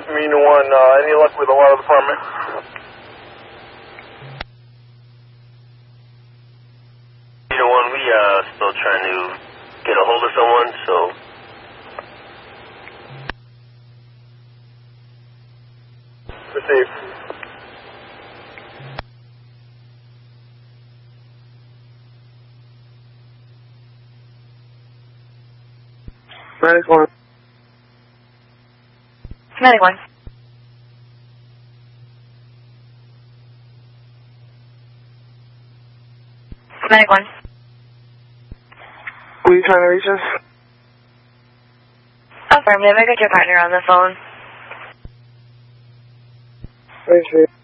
from Unit 1. Any luck with the water department? Unit 1, we still trying to get a hold of someone, so... Received. Medic 1. Medic 1. Medic 1. Were you trying to reach us? Affirmative. I got your partner on the phone. Thanks,